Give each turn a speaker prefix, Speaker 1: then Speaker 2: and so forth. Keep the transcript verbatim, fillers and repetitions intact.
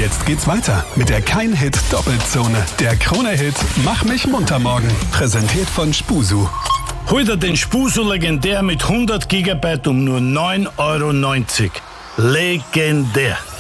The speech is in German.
Speaker 1: Jetzt geht's weiter mit der Kein-Hit-Doppelzone. Der Krone-Hit Mach mich munter morgen. Präsentiert von Spusu.
Speaker 2: Hol dir den Spusu Legendär mit hundert Gigabyte um nur neun Euro neunzig. Legendär.